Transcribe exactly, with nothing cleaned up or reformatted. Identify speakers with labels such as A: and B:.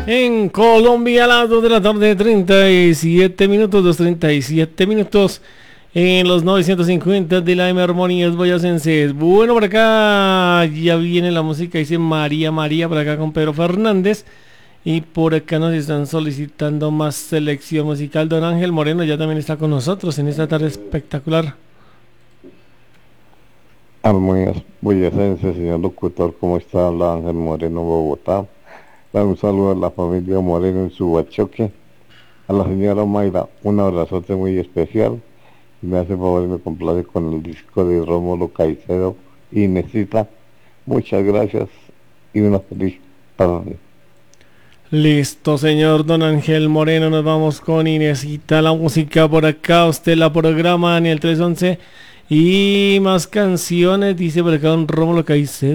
A: En Colombia a las dos de la tarde, treinta y siete minutos, dos treinta y siete minutos en los novecientos cincuenta de la M Armonías Boyacenses. Bueno, por acá ya viene la música, dice María María, por acá con Pedro Fernández. Y por acá nos están solicitando más selección musical. Don Ángel Moreno ya también está con nosotros en esta tarde espectacular.
B: Armonías Boyacenses, señor locutor, ¿cómo está? Habla Ángel Moreno, Bogotá. Da un saludo a la familia Moreno en Subachoque. A la señora Mayra, un abrazote muy especial. Me hace favor y me complace con el disco de Rómulo Caicedo, Inesita. Muchas gracias y una feliz tarde.
A: Listo, señor Don Ángel Moreno, nos vamos con Inesita, la música por acá, usted la programa en el tres once y más canciones, dice por acá Don Rómulo Caicedo.